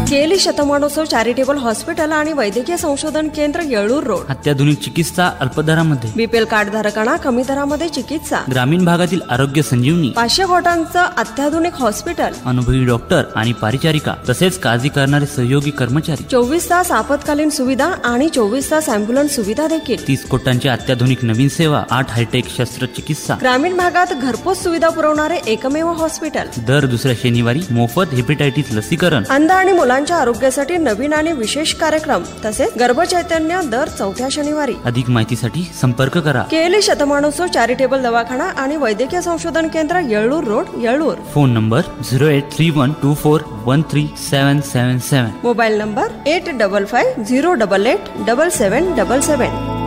केली शतमानोत्सव charitable hospital आणि वैद्यकीय संशोधन केंद्र येळूर रोड. अत्याधुनिक चिकित्सा अल्पदरामध्ये. बीपीएल कार्ड धारकांना कमी दरामध्ये चिकित्सा. ग्रामीण भागातील आरोग्य संजीवनी. 500 कोटांचं अत्याधुनिक हॉस्पिटल. अनुभवी डॉक्टर आणि परिचारिका तसेच काळजी करणारे सहयोगी कर्मचारी. 24 तास आपत्कालीन सुविधा आणि 24 तास अँब्युलन्स सुविधा देखील. 30 कोटांची अत्याधुनिक नवीन सेवा. 8 हायटेक शस्त्रचिकित्सा. ग्रामीण भागात घरपोच सुविधा पुरवणारे एकमेव हॉस्पिटल. दर दुसऱ्या शनिवारी मोफत हेपेटायटिस लसीकरण. अंध आणि मुलांच्या आरोग्यासाठी नवीन आणि विशेष कार्यक्रम तसेच गर्भचैतन्य दर 4थ्या शनिवारी. अधिक माहितीसाठी संपर्क करा. केली शतमानोत्सव चॅरिटेबल दवाखाना आणि वैद्यकीय संशोधन केंद्र येळूर road येळूर. Phone number 083124137777. Mobile number 8550887777.